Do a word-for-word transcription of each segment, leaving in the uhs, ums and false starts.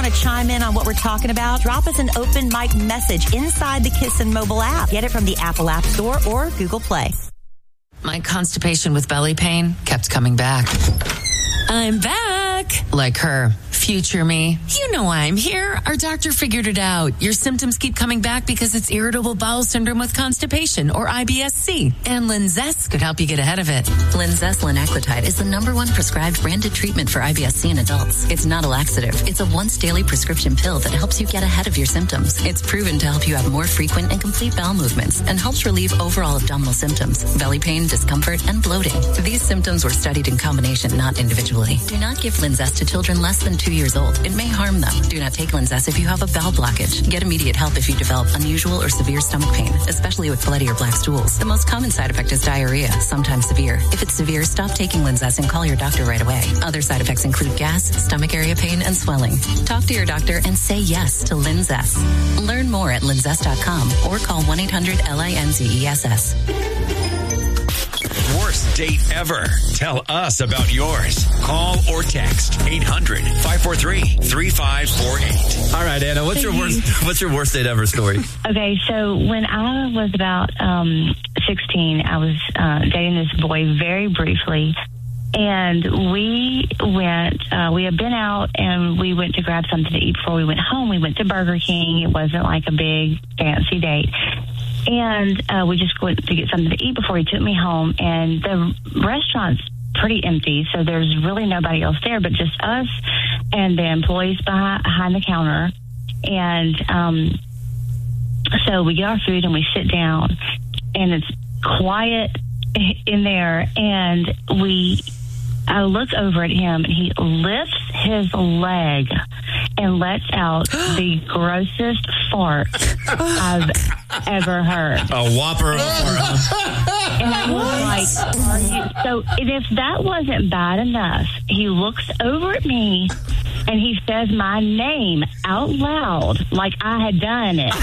want to chime in on what we're talking about, drop us an open mic message inside the Kissin' mobile app. Get it from the Apple App Store or Google Play. My constipation with belly pain kept coming back. I'm back. Like her. Future me. You know I'm here. Our doctor figured it out. Your symptoms keep coming back because it's irritable bowel syndrome with constipation, or I B S C. And Linzess could help you get ahead of it. Linzess linaclotide is the number one prescribed branded treatment for I B S C in adults. It's not a laxative. It's a once daily prescription pill that helps you get ahead of your symptoms. It's proven to help you have more frequent and complete bowel movements and helps relieve overall abdominal symptoms, belly pain, discomfort, and bloating. These symptoms were studied in combination, not individually. Do not give Linzess to children less than two years old. It may harm them. Do not take Linzess if you have a bowel blockage. Get immediate help if you develop unusual or severe stomach pain, especially with bloody or black stools. The most common side effect is diarrhea, sometimes severe. If it's severe, stop taking Linzess and call your doctor right away. Other side effects include gas, stomach area pain, and swelling. Talk to your doctor and say yes to Linzess. Learn more at linzess dot com or call one eight hundred L I N Z E S S. Worst date ever. Tell us about yours. Call or text eight hundred, five four three, three five four eight. All right, Anna, what's your worst what's your worst date ever story? Okay, so when I was about um, sixteen, I was uh, dating this boy very briefly. And we went, uh, we had been out and we went to grab something to eat before we went home. We went to Burger King. It wasn't like a big fancy date. And uh, we just went to get something to eat before he took me home. And the restaurant's pretty empty, so there's really nobody else there but just us and the employees behind, behind the counter. And um, so we get our food and we sit down, and it's quiet in there. And we... I look over at him, and he lifts his leg and lets out the grossest fart I've ever heard. A whopper of a fart. And I was like, are you? So and if that wasn't bad enough, he looks over at me, and he says my name out loud like I had done it.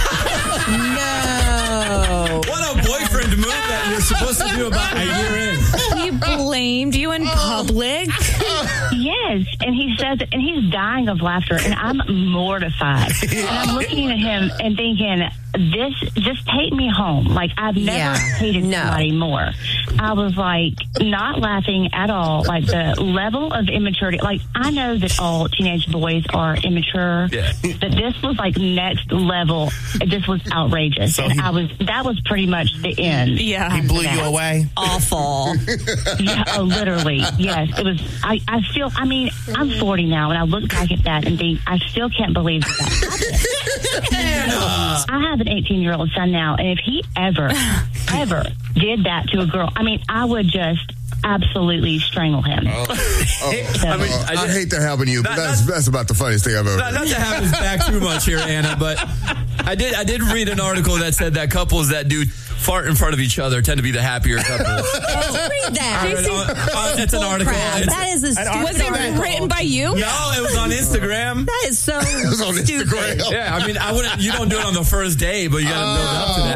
No. What a boyfriend move that you're supposed to do about a year in. He blamed you in public? Yes, and he says, and he's dying of laughter, and I'm mortified. And I'm looking at him and thinking, this, just take me home. Like, I've never Yeah, hated no. somebody more. I was like, not laughing at all. Like, the level of immaturity, like, I know that all teenage boys are immature, Yeah. but this was like next level. This was outrageous. So and he- I was, that was pretty much the end. Yeah. He blew you away? Awful. Yeah, oh, literally. Yes, it was. I, I still, I mean, I'm forty now, and I look back at that and think, I still can't believe that, that happened. I have an eighteen-year-old son now, and if he ever, ever did that to a girl, I mean, I would just absolutely strangle him. Oh, oh. So- I mean, I, I just- hate to happen to you, but Not- that's not- that's about the funniest thing I've ever Not, not to have us back too much here, Anna, but I did I did read an article that said that couples that do fart in front of each other tend to be the happier couples. Read that. I read it on- uh, it's an article. Crap. It's- That is a stupid Was it article. Written by you? No, it was on Instagram. That is so It was on stupid. Instagram. Yeah, I mean, I wouldn't. You don't do it on the first day, but you got to build up to that.